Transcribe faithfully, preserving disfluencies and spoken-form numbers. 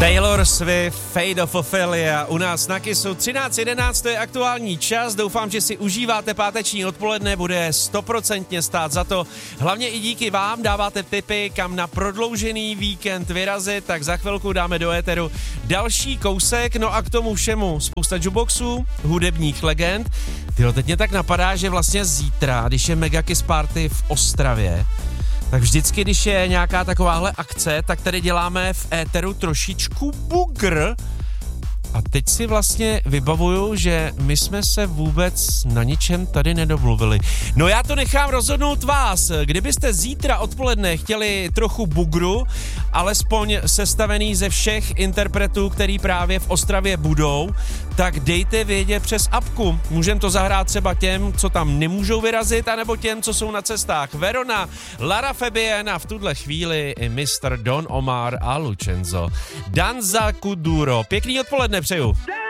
Taylor Swift, Fate of Ophelia, u nás na Kissu třináct jedenáct, to je aktuální čas, doufám, že si užíváte páteční odpoledne, bude stoprocentně stát za to, hlavně i díky vám dáváte tipy, kam na prodloužený víkend vyrazit, tak za chvilku dáme do éteru další kousek, no a k tomu všemu spousta jukeboxů, hudebních legend. Tyjo, teď mě tak napadá, že vlastně zítra, když je Mega Kiss Party v Ostravě, tak vždycky, když je nějaká takováhle akce, tak tady děláme v éteru trošičku bugr. A teď si vlastně vybavuju, že my jsme se vůbec na ničem tady nedomluvili. No já to nechám rozhodnout vás. Kdybyste zítra odpoledne chtěli trochu bugru, alespoň sestavený ze všech interpretů, který právě v Ostravě budou, tak dejte vědět přes apku. Můžeme to zahrát třeba těm, co tam nemůžou vyrazit, anebo těm, co jsou na cestách. Verona, Lara Fabian a v tuhle chvíli i mister Don Omar a Lucenzo. Danza Kuduro. Pěkný odpoledne přeju.